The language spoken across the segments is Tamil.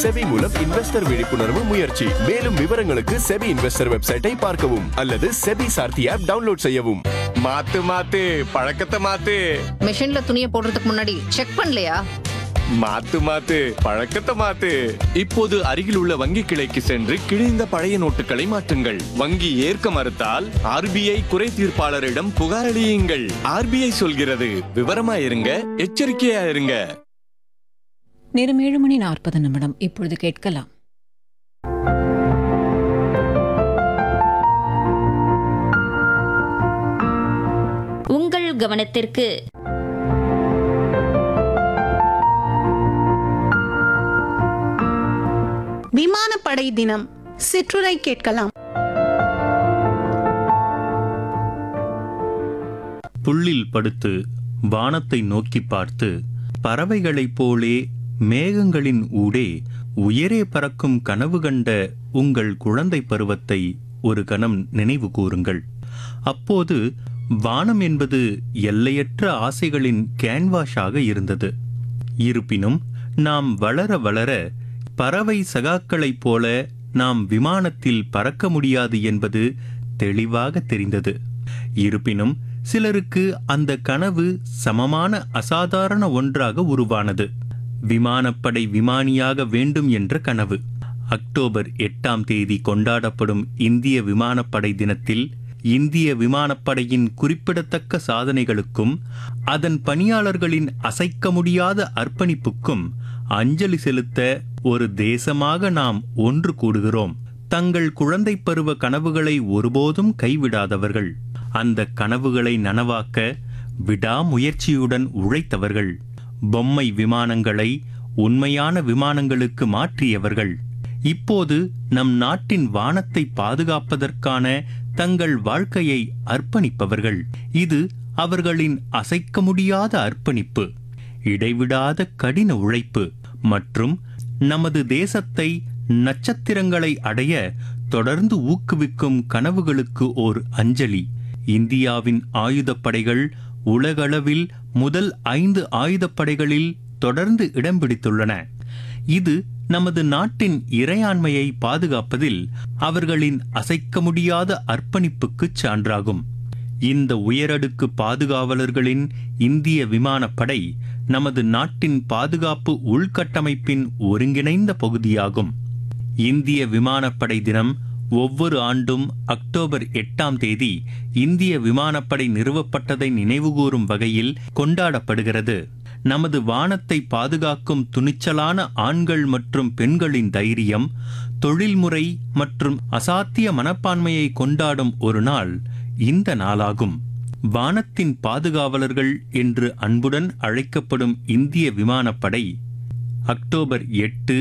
செபி மூலம் இன்வெஸ்டர் விழிப்புணர்வு முயற்சி. மேலும் விவரங்களுக்கு செபி இன்வெஸ்டர் வெப்சைட்டை பார்க்கவும் அல்லது செபி சார்த்தி ஆப் டவுன்லோட் செய்யவும். மாத்து பழக்கத்தை மாத்து. மிஷின்ல துணியை போடுறதுக்கு முன்னாடி செக் பண்ணலையா? மாத்து பழக்கத்தை மாத்து. இப்போது அருகில் உள்ள வங்கி கிளைக்கு சென்று கிழிந்த பழைய நோட்டுகளை மாற்றுங்கள். வங்கி ஏற்க மறுத்தால் ஆர்பிஐ குறை தீர்ப்பாளரிடம் புகாரளியுங்கள். ஆர்பிஐ சொல்கிறது, விவரமா இருங்க, எச்சரிக்கையா இருங்க. நேரம் 7:40. இப்பொழுது கேட்கலாம் உங்கள் கவனத்திற்கு விமானப்படை தினம் சிற்றுரை கேட்கலாம். புல்லில் படுத்து வானத்தை நோக்கி பார்த்து பறவைகளைப் போலே மேகங்களின் ஊடே உயரே பறக்கும் கனவு கண்ட உங்கள் குழந்தை பருவத்தை ஒரு கணம் நினைவு கூறுங்கள். அப்போது வானம் என்பது எல்லையற்ற ஆசைகளின் கேன்வாஷாக இருந்தது. இருப்பினும் நாம் வளர வளர பறவை சகாக்களைப் போல நாம் விமானத்தில் பறக்க முடியாது என்பது தெளிவாக தெரிந்தது. இருப்பினும் சிலருக்கு அந்த கனவு சமமான அசாதாரண ஒன்றாக உருவானது. விமானப்படை விமானியாக வேண்டும் என்ற கனவு. அக்டோபர் 8 கொண்டாடப்படும் இந்திய விமானப்படை தினத்தில் இந்திய விமானப்படையின் குறிப்பிடத்தக்க சாதனைகளுக்கும் அதன் பணியாளர்களின் அசைக்க முடியாத அர்ப்பணிப்புக்கும் அஞ்சலி செலுத்த ஒரு தேசமாக நாம் ஒன்று கூடுகிறோம். தங்கள் குழந்தை பருவ கனவுகளை ஒருபோதும் கைவிடாதவர்கள், அந்த கனவுகளை நனவாக்க விடாமுயற்சியுடன் உழைத்தவர்கள், பொம்மை விமானங்களை உண்மையான விமானங்களுக்கு மாற்றியவர்கள், இப்போது நம் நாட்டின் வானத்தை பாதுகாப்பதற்கான தங்கள் வாழ்க்கையை அர்ப்பணிப்பவர்கள். இது அவர்களின் அசைக்க முடியாத அர்ப்பணிப்பு, இடைவிடாத கடின உழைப்பு மற்றும் நமது தேசத்தை நட்சத்திரங்களை அடைய தொடர்ந்து ஊக்குவிக்கும் கனவுகளுக்கு ஓர் அஞ்சலி. இந்தியாவின் ஆயுதப்படைகள் உலகளவில் முதல் 5 ஆயுதப்படைகளில் தொடர்ந்து இடம் பிடித்துள்ளன. இது நமது நாட்டின் இறையாண்மையை பாதுகாப்பதில் அவர்களின் அசைக்க முடியாத அர்ப்பணிப்புக்கு சான்றாகும். இந்த உயரடுக்கு பாதுகாவலர்களின் இந்திய விமானப்படை நமது நாட்டின் பாதுகாப்பு உள்கட்டமைப்பின் ஒருங்கிணைந்த பகுதியாகும். இந்திய விமானப்படை தினம் ஒவ்வொரு ஆண்டும் அக்டோபர் 8 இந்திய விமானப்படை நிறுவப்பட்டதை நினைவுகூரும் வகையில் கொண்டாடப்படுகிறது. நமது வானத்தை பாதுகாக்கும் துணிச்சலான ஆண்கள் மற்றும் பெண்களின் தைரியம், தொழில்முறை மற்றும் அசாத்திய மனப்பான்மையை கொண்டாடும் ஒரு நாள் இந்த நாளாகும். வானத்தின் பாதுகாவலர்கள் என்று அன்புடன் அழைக்கப்படும் இந்திய விமானப்படை அக்டோபர் 8,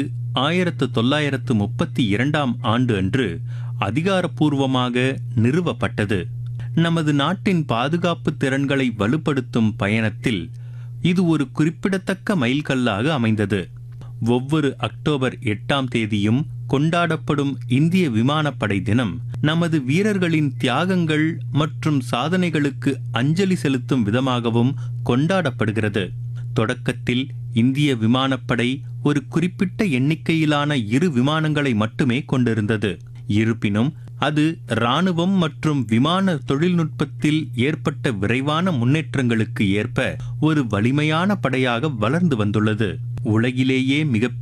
1932 அன்று அதிகாரப்பூர்வமாக நிறுவப்பட்டது. நமது நாட்டின் பாதுகாப்பு திறன்களை வலுப்படுத்தும் பயணத்தில் இது ஒரு குறிப்பிடத்தக்க மைல்கல்லாக அமைந்தது. ஒவ்வொரு அக்டோபர் 8 கொண்டாடப்படும் இந்திய விமானப்படை தினம் நமது வீரர்களின் தியாகங்கள் மற்றும் சாதனைகளுக்கு அஞ்சலி செலுத்தும் விதமாகவும் கொண்டாடப்படுகிறது. தொடக்கத்தில் இந்திய விமானப்படை ஒரு குறிப்பிட்ட எண்ணிக்கையிலான 2 விமானங்களை மட்டுமே கொண்டிருந்தது. இருப்பினும் அது இராணுவம் மற்றும் விமான தொழில்நுட்பத்தில் ஏற்பட்ட விரைவான முன்னேற்றங்களுக்கு ஏற்ப ஒரு வலிமையான படையாக வளர்ந்து வந்துள்ளது. உலகிலேயே மிக